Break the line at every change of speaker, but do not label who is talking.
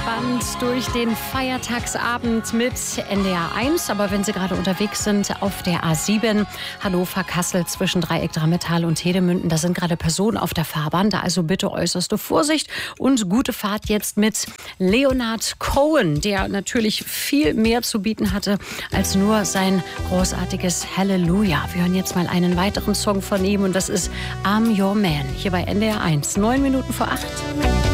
entspannt durch den Feiertagsabend mit NDR 1. Aber wenn Sie gerade unterwegs sind auf der A7 Hannover-Kassel zwischen Dreieck Drammetal und Hedemünden, da sind gerade Personen auf der Fahrbahn. Da also bitte äußerste Vorsicht und gute Fahrt jetzt mit Leonard Cohen, der natürlich viel mehr zu bieten hatte als nur sein großartiges Halleluja. Wir hören jetzt mal einen weiteren Song von ihm und das ist I'm Your Man hier bei NDR 1. 9 Minuten vor 8.